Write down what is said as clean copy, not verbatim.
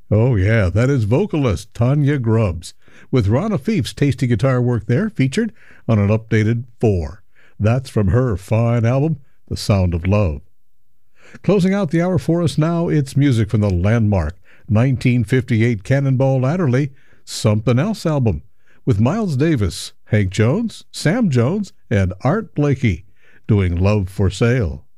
Oh, yeah, that is vocalist Tanya Grubbs, with Ron Afif's tasty guitar work there featured on an updated 4. That's from her fine album, The Sound of Love. Closing out the hour for us now, it's music from the landmark 1958 Cannonball Adderley Something Else album, with Miles Davis, Hank Jones, Sam Jones, and Art Blakey doing Love for Sale.